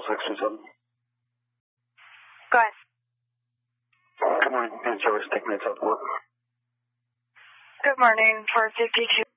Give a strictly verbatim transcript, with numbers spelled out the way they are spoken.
six two seven. Go ahead. Good morning, N H R S Technics Southport. Good morning, four fifty-two.